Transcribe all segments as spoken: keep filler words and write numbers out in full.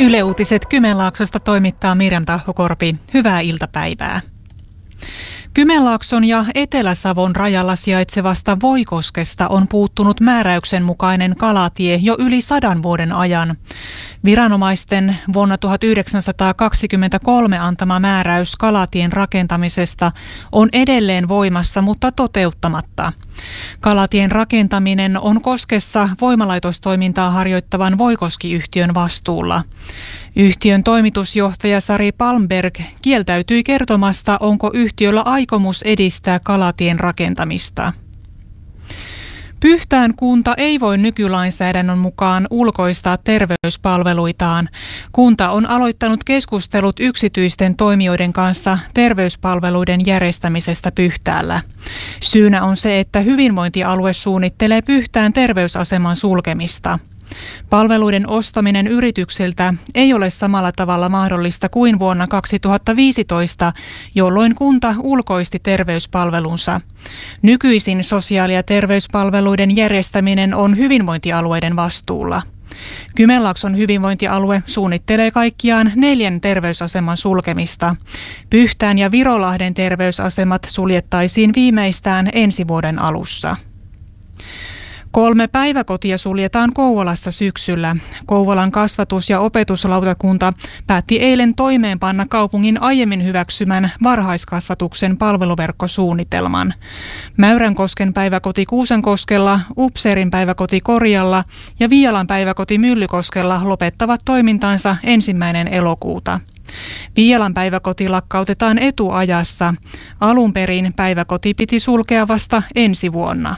Yle Uutiset Kymenlaaksosta toimittaa Mirjam Tahkokorpi. Hyvää iltapäivää. Kymenlaakson ja Etelä-Savon rajalla sijaitsevasta Voikoskesta on puuttunut määräyksen mukainen kalatie jo yli sadan vuoden ajan. Viranomaisten vuonna tuhatyhdeksänsataakaksikymmentäkolme antama määräys kalatien rakentamisesta on edelleen voimassa, mutta toteuttamatta. Kalatien rakentaminen on koskessa voimalaitostoimintaa harjoittavan Voikoski-yhtiön vastuulla. Yhtiön toimitusjohtaja Sari Palmberg kieltäytyi kertomasta, onko yhtiöllä aikomus edistää kalatien rakentamista. Pyhtään kunta ei voi nykylainsäädännön mukaan ulkoistaa terveyspalveluitaan. Kunta on aloittanut keskustelut yksityisten toimijoiden kanssa terveyspalveluiden järjestämisestä Pyhtäällä. Syynä on se, että hyvinvointialue suunnittelee Pyhtään terveysaseman sulkemista. Palveluiden ostaminen yrityksiltä ei ole samalla tavalla mahdollista kuin vuonna kaksituhattaviisitoista, jolloin kunta ulkoisti terveyspalvelunsa. Nykyisin sosiaali- ja terveyspalveluiden järjestäminen on hyvinvointialueiden vastuulla. Kymenlaakson hyvinvointialue suunnittelee kaikkiaan neljän terveysaseman sulkemista. Pyhtään ja Virolahden terveysasemat suljettaisiin viimeistään ensi vuoden alussa. Kolme päiväkotia suljetaan Kouvolassa syksyllä. Kouvolan kasvatus- ja opetuslautakunta päätti eilen toimeenpanna kaupungin aiemmin hyväksymän varhaiskasvatuksen palveluverkkosuunnitelman. Mäyränkosken päiväkoti Kuusankoskella, Upseerin päiväkoti Korjalla ja Viialan päiväkoti Myllykoskella lopettavat toimintansa ensimmäinen elokuuta. Viialan päiväkoti lakkautetaan etuajassa. Alun perin päiväkoti piti sulkea vasta ensi vuonna.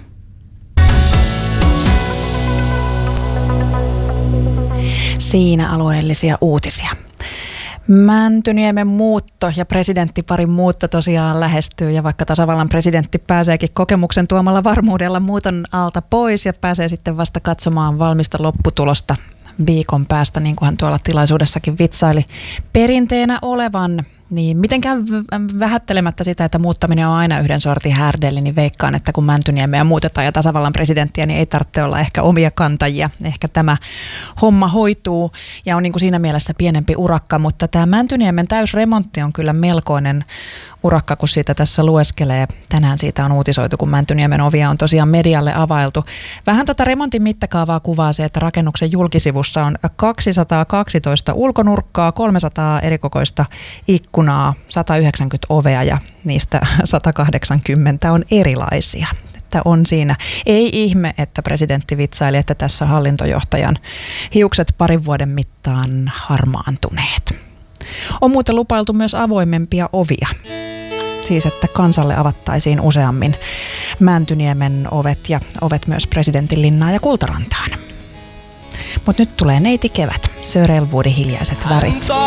Siinä alueellisia uutisia. Mäntyniemen muutto ja presidenttiparin muutto tosiaan lähestyy, ja vaikka tasavallan presidentti pääseekin kokemuksen tuomalla varmuudella muuton alta pois ja pääsee sitten vasta katsomaan valmista lopputulosta viikon päästä, niin kuin hän tuolla tilaisuudessakin vitsaili perinteenä olevan, niin mitenkään vähättelemättä sitä, että muuttaminen on aina yhden sortin härdeli, niin veikkaan, että kun Mäntyniemeä muutetaan ja tasavallan presidenttiä, niin ei tarvitse olla ehkä omia kantajia. Ehkä tämä homma hoituu ja on niin kuin siinä mielessä pienempi urakka, mutta tämä Mäntyniemen täysremontti on kyllä melkoinen urakka, kun siitä tässä lueskelee. Tänään siitä on uutisoitu, kun Mäntyniemen ovia on tosiaan medialle availtu. Vähän tuota remontin mittakaavaa kuvaa se, että rakennuksen julkisivussa on kaksisataakaksitoista ulkonurkkaa, kolmesataa erikokoista ikkunaa, sata yhdeksänkymmentä ovea ja niistä sata kahdeksankymmentä on erilaisia. Että on siinä. Ei ihme, että presidentti vitsaili, että tässä hallintojohtajan hiukset parin vuoden mittaan harmaantuneet. On muuten lupailtu myös avoimempia ovia. Siis, että kansalle avattaisiin useammin Mäntyniemen ovet ja ovet myös Presidentinlinnaan ja Kultarantaan. Mutta nyt tulee neiti kevät, Sir Elwoodin Hiljaiset värit.